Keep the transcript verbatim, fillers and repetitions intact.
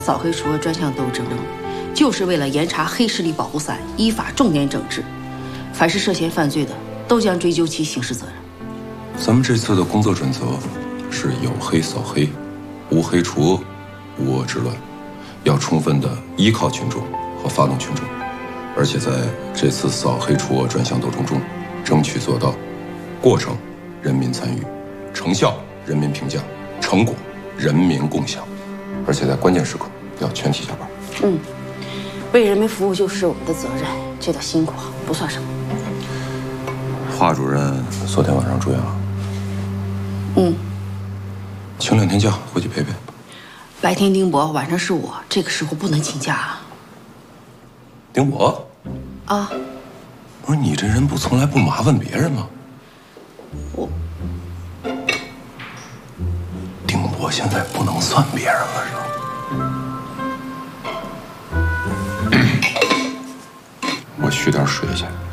扫黑除恶专项斗争，就是为了严查黑势力保护伞，依法重点整治，凡是涉嫌犯罪的，都将追究其刑事责任。 咱们这次的工作准则是有黑扫黑，无黑除恶，无恶治乱，要充分的依靠群众和发动群众，而且在这次扫黑除恶专项斗争中，争取做到过程人民参与，成效人民评价，成果人民共享。而且在关键时刻要全体下班。 嗯，为人民服务就是我们的责任，这点辛苦不算什么。 华主任昨天晚上住院了。 嗯， 请两天假回去陪陪。 白天丁博，晚上是我，这个时候不能请假啊。 丁博？ 啊？ 不是你这人不从来不麻烦别人吗？ 我。 丁博现在不能算别人了，是吧？我续点水去。